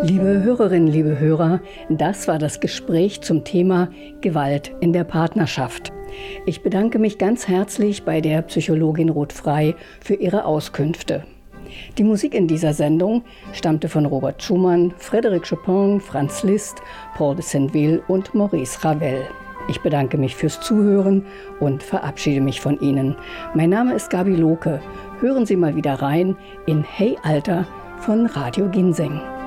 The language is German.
Liebe Hörerinnen, liebe Hörer, das war das Gespräch zum Thema Gewalt in der Partnerschaft. Ich bedanke mich ganz herzlich bei der Psychologin Ruth Frey für ihre Auskünfte. Die Musik in dieser Sendung stammte von Robert Schumann, Frédéric Chopin, Franz Liszt, Paul de Senneville und Maurice Ravel. Ich bedanke mich fürs Zuhören und verabschiede mich von Ihnen. Mein Name ist Gabi Lohke. Hören Sie mal wieder rein in Hey Alter von Radio Ginseng.